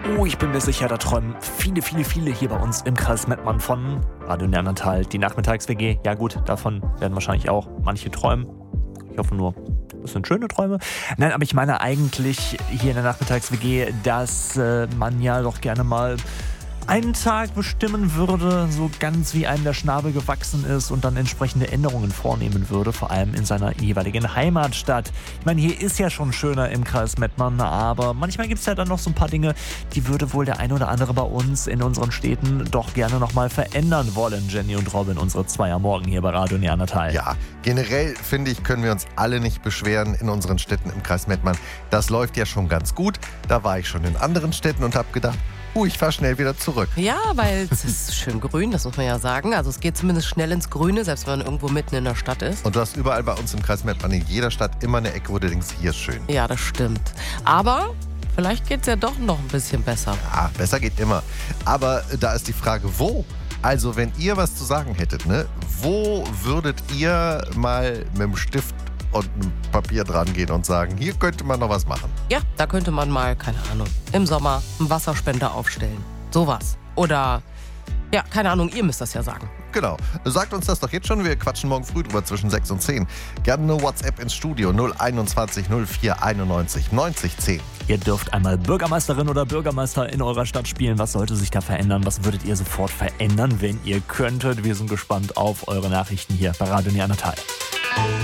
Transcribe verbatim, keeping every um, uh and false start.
Oh, ich bin mir sicher, da träumen viele, viele, viele hier bei uns im Kreis Mettmann von Radio Neandertal. Die Nachmittags-W G, ja gut, davon werden wahrscheinlich auch manche träumen. Ich hoffe nur, das sind schöne Träume. Nein, aber ich meine eigentlich hier in der Nachmittags-W G, dass äh, man ja doch gerne mal einen Tag bestimmen würde, so ganz wie einem der Schnabel gewachsen ist und dann entsprechende Änderungen vornehmen würde, vor allem in seiner jeweiligen Heimatstadt. Ich meine, hier ist ja schon schöner im Kreis Mettmann, aber manchmal gibt es ja dann noch so ein paar Dinge, die würde wohl der eine oder andere bei uns in unseren Städten doch gerne nochmal verändern wollen. Jenny und Robin, unsere Zweier morgen hier bei Radio Neandertal. Ja, generell finde ich, können wir uns alle nicht beschweren in unseren Städten im Kreis Mettmann. Das läuft ja schon ganz gut. Da war ich schon in anderen Städten und habe gedacht, Uh, ich fahre schnell wieder zurück. Ja, weil es ist schön grün, das muss man ja sagen. Also es geht zumindest schnell ins Grüne, selbst wenn man irgendwo mitten in der Stadt ist. Und du hast überall bei uns im Kreis Mettmann in jeder Stadt immer eine Ecke, wo du denkst, hier ist schön. Ja, das stimmt. Aber vielleicht geht es ja doch noch ein bisschen besser. Ja, besser geht immer. Aber da ist die Frage, wo? Also wenn ihr was zu sagen hättet, ne, wo würdet ihr mal mit dem Stift und einem Papier dran gehen und sagen, hier könnte man noch was machen? Ja, da könnte man mal, keine Ahnung, im Sommer einen Wasserspender aufstellen. Sowas. Oder, ja, keine Ahnung, ihr müsst das ja sagen. Genau. Sagt uns das doch jetzt schon. Wir quatschen morgen früh drüber zwischen sechs und zehn. Gerne eine WhatsApp ins Studio null einundzwanzig null vier einundneunzig neunzig zehn. Ihr dürft einmal Bürgermeisterin oder Bürgermeister in eurer Stadt spielen. Was sollte sich da verändern? Was würdet ihr sofort verändern, wenn ihr könntet? Wir sind gespannt auf eure Nachrichten hier bei Radio Neandertal.